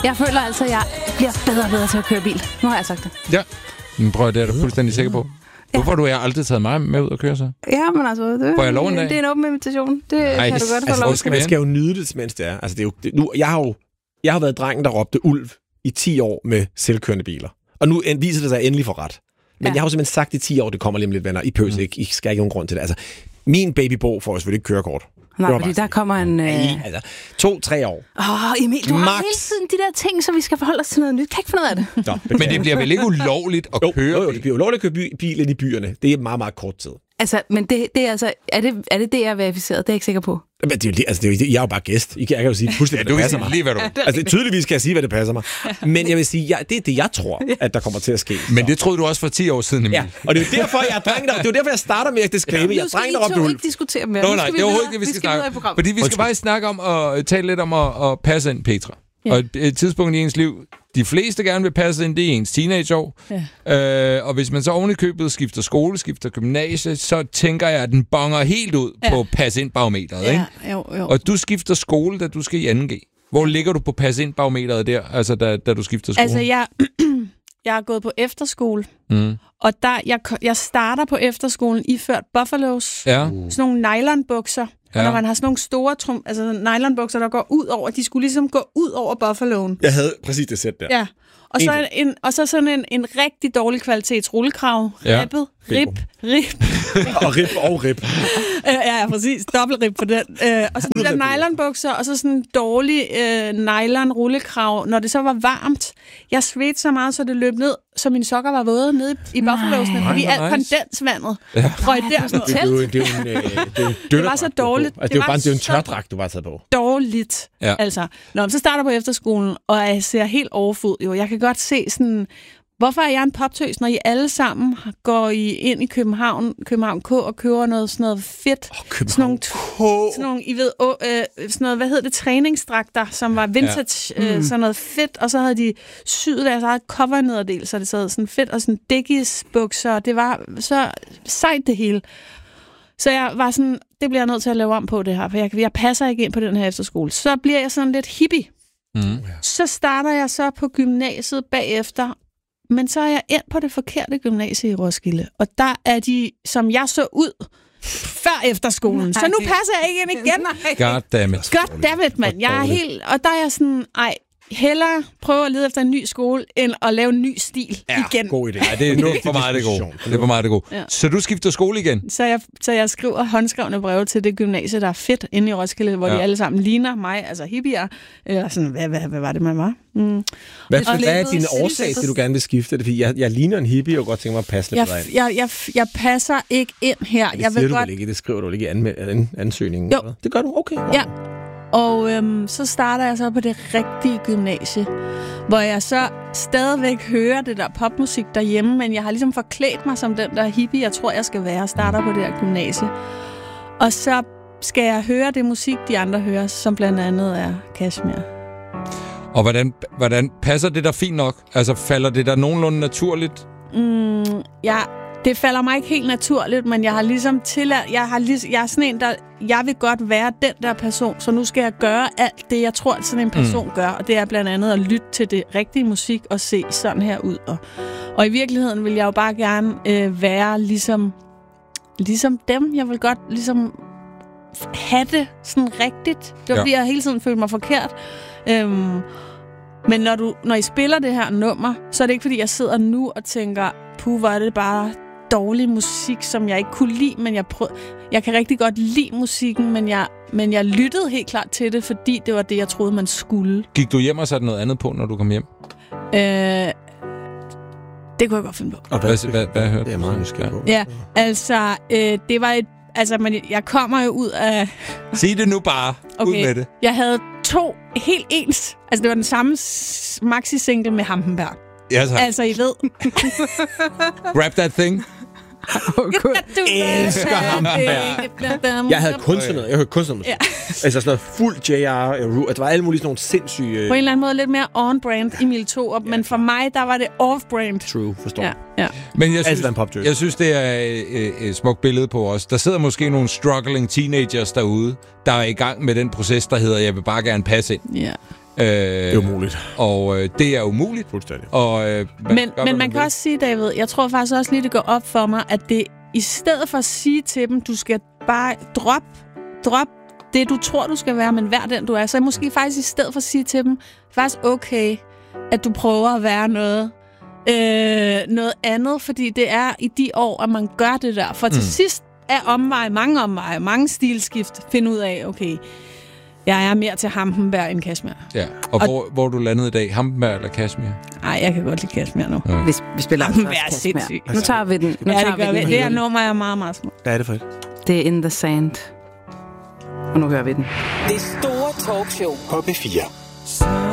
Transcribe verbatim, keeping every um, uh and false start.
Jeg føler altså, at jeg bliver bedre og bedre til at køre bil. Nu har jeg sagt det. Ja, men prøv, det er du fuldstændig sikker på. Hvorfor har du jeg aldrig taget mig med ud og køre så? Ja, men altså, det, Får jeg lov en dag? det er en åben invitation. Det Ej, kan du godt få altså, lov til. Man skal jo nyde det, mens det er. Altså, det er jo, det, nu, jeg, har jo, jeg har været drengen, der råbte ulv i ti år med selvkørende biler. Og nu viser det sig endelig for ret. Men ja. jeg har jo simpelthen sagt i ti år, det kommer lige om lidt, venner. I pøs mm. ikke. I skal ikke nogen grund til det. Altså, min babybo får jo selvfølgelig ikke kørekort. Nej, fordi der kommer en... Øh... Nej, altså, to-tre år. Åh, oh, Emil, du Max. har hele tiden de der ting, så vi skal forholde os til noget nyt. Kan ikke finde ud af det. Nå, men det bliver vel ikke ulovligt at jo, køre? Jo, jo, det bliver ulovligt at køre bil i byerne. Det er meget, meget kort tid. Altså, men det, det er altså... Er det, er det det, jeg er verificeret? Det er jeg ikke sikker på. Men det er jo, altså, det er jo, jeg er jo bare gæst. Jeg kan jo sige pludselig, ja, hvad det passer mig. Lige, hvad du... Altså, tydeligvis kan jeg sige, hvad det passer mig. Men jeg vil sige, ja, det er det, jeg tror, at der kommer til at ske. Men det troede du også for ti år siden, Emil. Ja, og det er jo derfor, jeg er dreng, der, det er jo derfor, jeg starter med at disclaimer. Jeg er dreng, der råbte ulv. Nu skal I to ikke diskutere mere. Nå, nej, det er overhovedet ikke det, vi skal, skal snakke om. Fordi vi skal faktisk snakke om at tale lidt om at, at passe ind, Petra. Ja. Og et, et tidspunkt i ens liv, de fleste gerne vil passe ind, det er ens teenageår. Ja. Øh, og hvis man så oven i købet skifter skole, skifter gymnasie, så tænker jeg, at den bonger helt ud ja. på passe ind barometeret. Ja. Ikke? Jo, jo. Altså, Og du skifter skole, da du skal i anden G. Hvor ligger du på passe ind barometeret der, altså da, da du skifter skole? Altså, jeg, jeg har gået på efterskole, mm. og der, jeg, jeg starter på efterskolen iført Buffalos, ja. sådan nogle nylonbukser. Og ja. når man har sådan nogle store trum, altså nylonbukser, der går ud over, de skulle ligesom gå ud over Buffaloen. Jeg havde præcis det sæt der. Ja. Og så, en, og så sådan en, en rigtig dårlig kvalitets rullekrav. Ja. Ribbet. Rib. Rib. og rib og rib. ja, ja, præcis. Dobbeltrib på den. Øh, og så de der nylonbukser, og så sådan en dårlig øh, nylon rullekrav. Når det så var varmt, jeg svedte så meget, så det løb ned, så mine sokker var våde nede i Buffalosene, fordi alt kondensvandet ja. røg der sådan tæt. Det er jo en Det var så dårligt. Altså, det, var bare, det er en tørdragt, du bare taget på. Dårligt. Ja. Altså. Nå, så starter jeg på efterskolen, og jeg ser helt overfod. Jo, jeg kan godt se sådan... Hvorfor er jeg en poptøs, når I alle sammen går I ind i København, København K og køber noget sådan noget fedt? Oh, København sådan nogle, K. Sådan nogle, I ved, oh, øh, sådan noget, hvad hedder det, træningsdragter, som var vintage, ja. øh, sådan noget fedt, og så havde de syet deres eget covernederdel, så det sad sådan fedt, og sådan Dickies-bukser, og det var så sejt det hele. Så jeg var sådan, det bliver jeg nødt til at lave om på det her, for jeg, jeg passer ikke ind på den her efterskole. Så bliver jeg sådan lidt hippie. Mm. Så starter jeg så på gymnasiet bagefter, men så er jeg endt på det forkerte gymnasie i Roskilde. Og der er de, som jeg så ud før efterskolen. Nej. Så nu passer jeg ikke ind igen. Goddammit. Goddammit, mand. Jeg er helt... Og der er jeg sådan, ej, hellere prøve at lede efter en ny skole, end at lave en ny stil ja, igen. God idé. Ja, det, det er for meget det gode. Det er for meget det gode. Ja. Så du skifter skole igen? Så jeg, så jeg skriver håndskrevne breve til det gymnasie, der er fedt inde i Roskilde, hvor ja. de alle sammen ligner mig, altså hippier. Eller sådan, hvad, hvad, hvad var det, man var? Mm. Hvad, hvad er din årsag til, du gerne vil skifte det? Fordi jeg, jeg ligner en hippie, og godt tænker mig at passe lidt jeg, bedre ind. Jeg, jeg, jeg passer ikke ind her. Det jeg siger vil du godt... vel ikke? Det skriver du vel ikke i anme- ansøgningen? Jo. Eller? Det gør du? Okay. Wow. Ja. Og øhm, så starter jeg så på det rigtige gymnasie, hvor jeg så stadigvæk hører det der popmusik derhjemme, men jeg har ligesom forklædt mig som den der hippie, jeg tror, jeg skal være, og starter på det her gymnasie. Og så skal jeg høre det musik, de andre hører, som blandt andet er Kashmir. Og hvordan, hvordan passer det der fint nok? Altså, falder det der nogenlunde naturligt? Mm, ja, det falder mig ikke helt naturligt, men jeg har ligesom tilladt... Jeg, har lig, jeg er sådan en, der... Jeg vil godt være den der person, så nu skal jeg gøre alt det, jeg tror, at sådan en person mm. gør. Og det er blandt andet at lytte til det rigtige musik og se sådan her ud. Og, og i virkeligheden vil jeg jo bare gerne øh, være ligesom, ligesom dem. Jeg vil godt ligesom have det sådan rigtigt. Det ja. bliver jeg hele tiden følt mig forkert. Øhm, men når, du, når I spiller det her nummer, så er det ikke, fordi jeg sidder nu og tænker, puh, hvor er det bare dårlig musik, som jeg ikke kunne lide, men jeg prøv... jeg kan rigtig godt lide musikken, men jeg, men jeg lyttede helt klart til det, fordi det var det, jeg troede, man skulle. Gik du hjem og satte noget andet på, når du kom hjem? Øh, det kunne jeg godt finde på. Og hvad, hvad, hvad, hvad hørte du? Det er meget nysgerrig på. Ja, altså, øh, det var et... Altså, man, jeg kommer jo ud af... Sig det nu bare. Okay. Ud med det. Jeg havde to helt ens... Altså, det var den samme maxi-single med Hampenberg. Ja, så. Altså, I ved... Grab that thing. Jeg elsker Hampenberg. Jeg havde kun sådan noget. Jeg hørte kun sådan noget. Ja. Altså sådan noget fuld J R. Altså, der var alle mulige sådan nogle sindssyge... På en eller anden måde lidt mere on-brand Emil Thorup, ja. Men for mig, der var det off-brand. True, forstår. Ja, ja. Men jeg synes, jeg synes, det er et, et smukt billede på os. Der sidder måske nogle struggling teenagers derude, der er i gang med den proces, der hedder, jeg vil bare gerne passe ind. Ja. Øh, det er umuligt. Og øh, det er umuligt. Fuldstændig. Og, øh, man men gør, men man kan også sige, David, jeg tror faktisk også lige, det går op for mig, at det i stedet for at sige til dem, du skal bare drop, drop det, du tror, du skal være, men vær den, du er. Så måske faktisk i stedet for at sige til dem, faktisk okay, at du prøver at være noget, øh, noget andet, fordi det er i de år, at man gør det der. For til mm. sidst er omveje, mange omveje, mange stilskift, finde ud af, okay, jeg er mere til Hampenberg end Kashmir. Ja, og, og hvor, hvor du landede i dag? Hampenberg eller Kashmir? Nej, jeg kan godt lide Kashmir nu. Ja. Vi, vi spiller Hampenberg er sindssygt. Nu tager vi den. Nu ja, tager det gør vi vi. den. Det her nummer er meget, meget små. Hvad er det for et? Det er In the Sand. Og nu hører vi den. Det store talkshow på P fire.